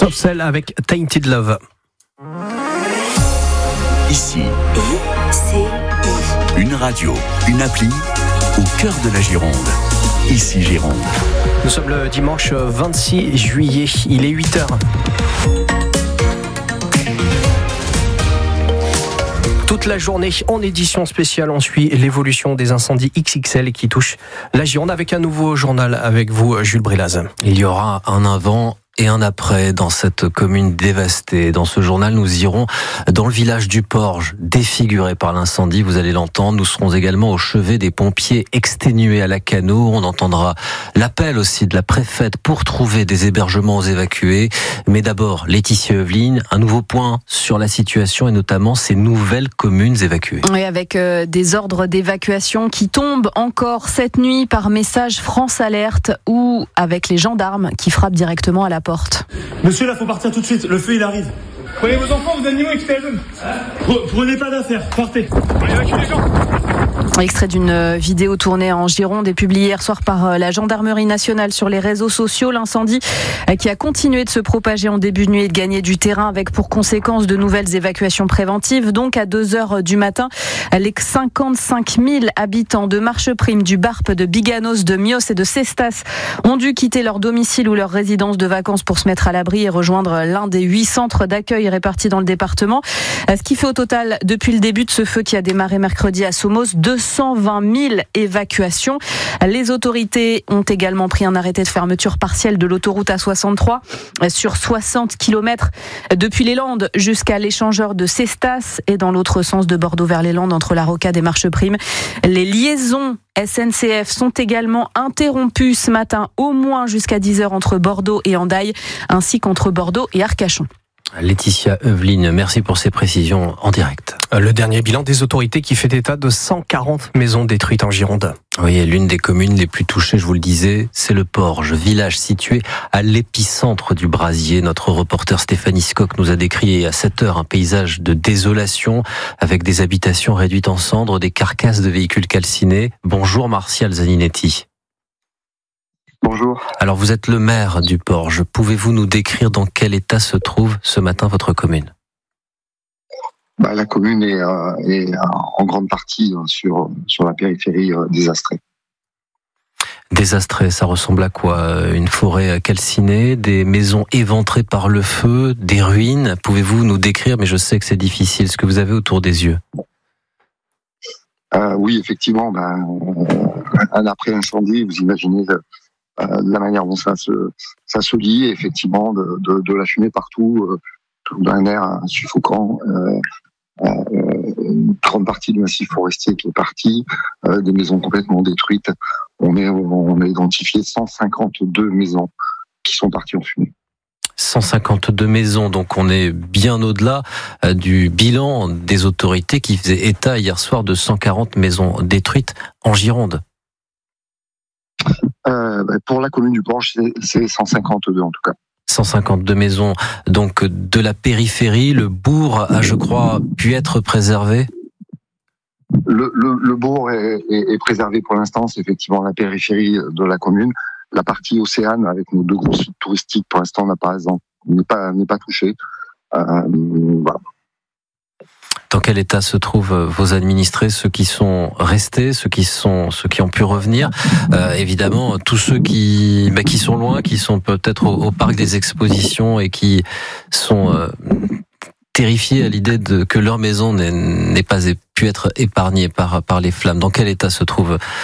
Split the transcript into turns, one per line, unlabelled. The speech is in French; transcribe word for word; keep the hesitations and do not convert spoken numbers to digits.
Soft Cell avec Tainted Love.
Ici,
I C I.
une radio, une appli au cœur de la Gironde. Ici Gironde.
Nous sommes le dimanche vingt-six juillet, il est huit heures. Toute la journée, en édition spéciale, on suit l'évolution des incendies X X L qui touchent la Gironde avec un nouveau journal avec vous, Jules Brilaz.
Il y aura un avant et un après dans cette commune dévastée. Dans ce journal, nous irons dans le village du Porge, défiguré par l'incendie. Vous allez l'entendre. Nous serons également au chevet des pompiers exténués à la Cano. On entendra l'appel aussi de la préfète pour trouver des hébergements aux évacués. Mais d'abord, Laetitia Evelyne, un nouveau point sur la situation et notamment ces nouvelles communes évacuées.
Oui, avec euh, des ordres d'évacuation qui tombent encore cette nuit par message France Alerte ou avec les gendarmes qui frappent directement à la porte.
Monsieur, là, faut partir tout de suite. Le feu, il arrive. Prenez vos enfants, vos animaux, équipez la zone. Prenez pas d'affaires. Partez. On évacue les gens.
Extrait d'une vidéo tournée en Gironde et publiée hier soir par la gendarmerie nationale sur les réseaux sociaux. L'incendie qui a continué de se propager en début de nuit et de gagner du terrain avec pour conséquence de nouvelles évacuations préventives. Donc à deux heures du matin, les cinquante-cinq mille habitants de Marcheprime, du Barp, de Biganos, de Mios et de Cestas ont dû quitter leur domicile ou leur résidence de vacances pour se mettre à l'abri et rejoindre l'un des huit centres d'accueil répartis dans le département. Ce qui fait au total, depuis le début de ce feu qui a démarré mercredi à Somos, deux cent vingt mille évacuations. Les autorités ont également pris un arrêté de fermeture partielle de l'autoroute A soixante-trois sur soixante kilomètres depuis les Landes jusqu'à l'échangeur de Cestas et dans l'autre sens de Bordeaux vers les Landes entre la Rocade et Marcheprime. Les liaisons S N C F sont également interrompues ce matin au moins jusqu'à dix heures entre Bordeaux et Hendaye ainsi qu'entre Bordeaux et Arcachon.
Laetitia Evelyne, merci pour ces précisions en direct.
Le dernier bilan des autorités qui fait état de cent quarante maisons détruites en Gironde.
Oui, l'une des communes les plus touchées, je vous le disais, c'est le Porge, village situé à l'épicentre du brasier. Notre reporter Stéphanie Scocq nous a décrit à sept heures un paysage de désolation avec des habitations réduites en cendres, des carcasses de véhicules calcinés. Bonjour Martial Zaninetti.
Bonjour.
Alors vous êtes le maire du Porge. Pouvez-vous nous décrire dans quel état se trouve ce matin votre commune ?
Bah, la commune est, euh, est en grande partie sur, sur la périphérie euh, désastrée.
Désastrée, ça ressemble à quoi ? Une forêt calcinée, des maisons éventrées par le feu, des ruines. Pouvez-vous nous décrire, mais je sais que c'est difficile, ce que vous avez autour des yeux ?
euh, Oui, effectivement, bah, un après-incendie, vous imaginez euh, de la manière dont ça se, ça se lit, effectivement, de, de, de la fumée partout, euh, d'un air suffocant, euh, euh, une grande partie du massif forestier qui est parti, euh, des maisons complètement détruites. On, est, on a identifié cent cinquante-deux maisons qui sont parties en fumée.
cent cinquante-deux maisons, donc on est bien au-delà euh, du bilan des autorités qui faisaient état hier soir de cent quarante maisons détruites en Gironde.
Euh, bah pour la commune du Porge, c'est, c'est cent cinquante-deux en tout cas.
cent cinquante-deux maisons, donc de la périphérie, le bourg a, je crois, pu être préservé.
Le, le, le bourg est, est, est préservé pour l'instant, c'est effectivement la périphérie de la commune. La partie Océane, avec nos deux gros sites touristiques, pour l'instant, n'a pas, n'est pas, n'est pas touchée. Euh, voilà.
Dans quel état se trouvent vos administrés, ceux qui sont restés, ceux qui sont, ceux qui ont pu revenir, euh, évidemment tous ceux qui, bah, qui sont loin, qui sont peut-être au, au parc des expositions et qui sont euh, terrifiés à l'idée de que leur maison n'ait, n'ait pas pu être épargnée par par les flammes. Dans quel état se trouvent